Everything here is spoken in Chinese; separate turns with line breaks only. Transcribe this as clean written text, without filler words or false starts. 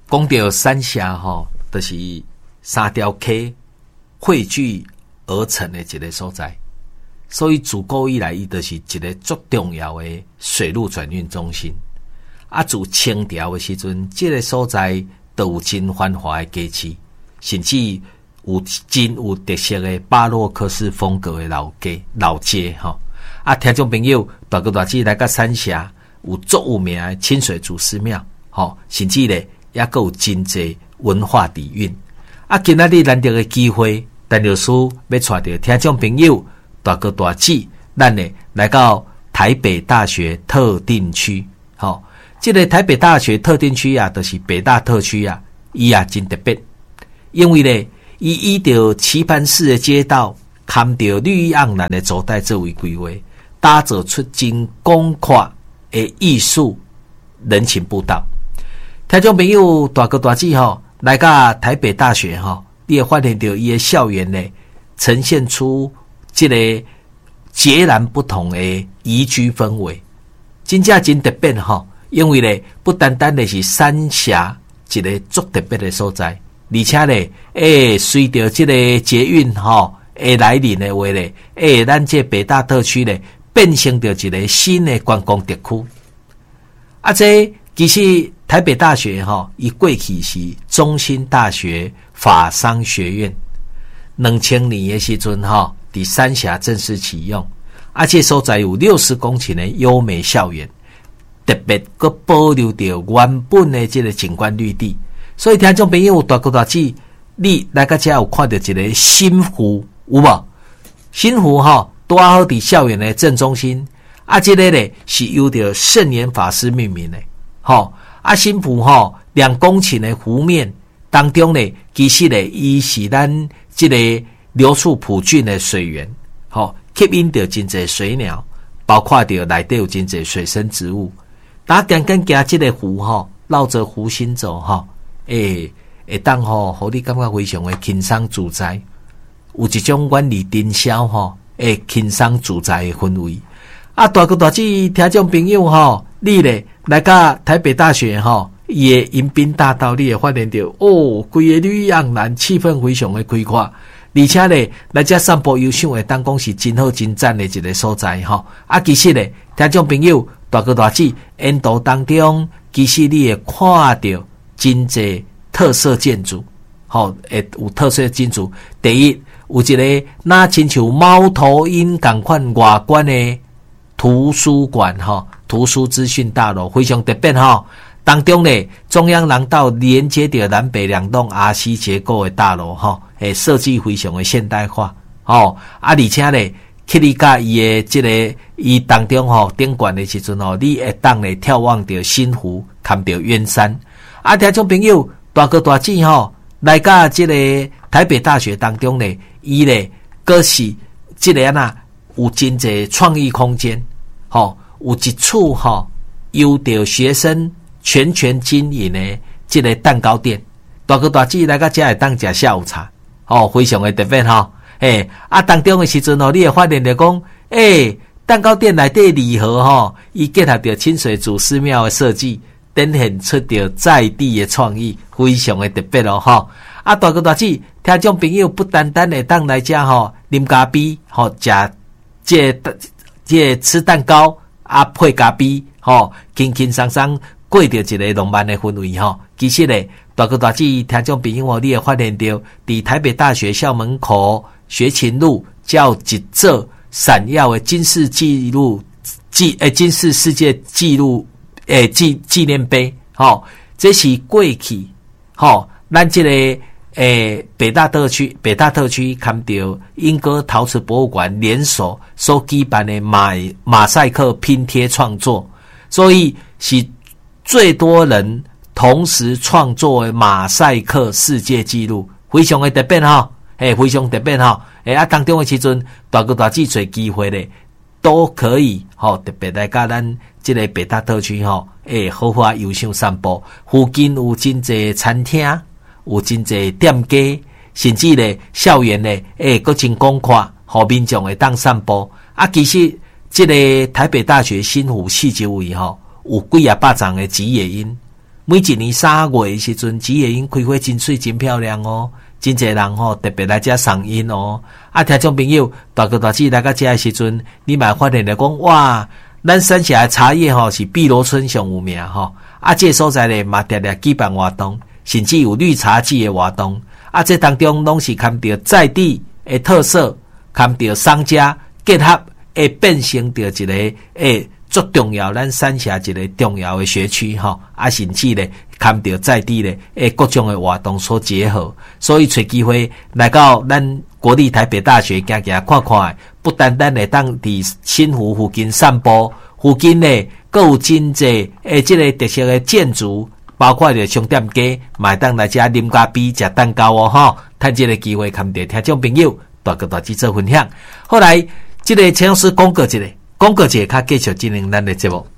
讲到三峡就是三条溪汇聚而成的一个所在，所以自古以来伊就是一个最重要的水陆转运中心。自清朝的时阵，这个所在都有真繁华的街市，甚至有真有特色的巴洛克式风格的老街听众朋友，大哥大姐来到三峡，有足有名的清水祖师庙甚至咧也还有真济文化底蕴。今仔日难得的机会，陈律师要带着听众朋友大哥大姐，咱呢来到台北大学特定区。这个台北大学特定区就是北大特区伊真特别，因为呢，伊依着棋盘式的街道，含着绿意盎然的走带作为规划，打造出真广阔的艺术人情步道。听众朋友大哥大姐来到台北大学你会发现到伊的校园呢，呈现出这个截然不同的宜居氛围，真正真特别因为呢，不单单的是三峡一个足特别的所在，而且呢，随着这个捷运来临的话呢，咱这北大特区呢，变成着一个新的观光特区。这其实台北大学伊过去是中兴大学法商学院，2000年的时阵伫三峡正式启用，这所在有60公顷的优美校园。特别佮保留着原本的这个景观绿地，所以听众朋友大哥大姐，你来到这有看到一个新湖有无？新湖多好伫校园的正中心，这个呢是由着圣严法师命名的，新湖2公顷的湖面当中呢，其实呢伊是咱这个流出普郡的水源，吸引着真侪水鸟，包括着内底有真侪水生植物。大家行这个湖绕着湖心走会当互你感觉非常的轻松自在，有一种远离尘嚣轻松自在的氛围。大哥大姐听众朋友你咧来到台北大学伊的迎宾大道，你会发现到规个绿意盎然，气氛非常的开阔。而且呢，来这散步游赏的当讲是真好真赞的一个所在其实呢，听众朋友大哥大姐沿途当中，其实你会看到真济特色建筑有特色建筑。第一，有一个那亲像猫头鹰同款外观的图书馆图书资讯大楼，非常特别当中呢，中央廊道连接着南北两栋 RC 结构的大楼设计非常的现代化而且呢，去你甲伊的这个伊当中顶悬的时阵你会当咧眺望着新湖，看着远山。听众朋友大哥大姐来到这个台北大学当中呢，伊咧阁是这个有真济创意空间有一处由着学生全经营的这个蛋糕店，大哥大姐来到这会当吃下午茶非常的特别当中的时阵你会发现着讲蛋糕店内底礼盒伊结合着清水祖师庙的设计，展现出着在地的创意，非常的特别大哥大姐听众朋友不单单的当来家啉咖啡吃这吃蛋糕配咖啡轻轻松松过着一个浪漫的氛围其实呢，大哥大姐听众朋友你会发现到伫台北大学校门口学勤路叫一座闪耀的金氏纪录金氏世界纪录纪念碑这是过去咱这个北大特区看到莺歌陶瓷博物馆联手所举办的马赛克拼贴创作，所以是最多人同时创作的马赛克世界纪录，非常的特别非常特别当中的时阵大哥大姐找机会咧都可以特别来甲咱这个北大特区好好游赏散步，附近有真济餐厅，有真济店家，甚至咧校园咧佫真广阔，互民众会当散步其实这个台北大学新湖四周围有几百丛的吉野樱每一年3月的时阵，紫叶樱开花真水真漂亮哦，真侪人特别来遮赏樱哦。听众朋友，大哥大姐来到遮的时阵，你嘛发现来讲，哇，咱三峡的茶叶是碧螺春上有名这个所在咧嘛常常举办活动，甚至有绿茶季的活动。这当中拢是看到在地的特色，看到商家结合，会变成着一个足重要，咱三峡一个重要的学区甚至咧看到在地咧各种的活动所结合，所以找机会来到咱国立台北大学行行看看，不单单会当伫新湖附近散步，附近咧阁有真济这个特色的建筑，包括着商店街，买当来遮啉咖啡、食蛋糕趁这个机会，看着听众朋友大哥大姐做分享。后来这个陈老师广告一下，较继续进行咱的节目。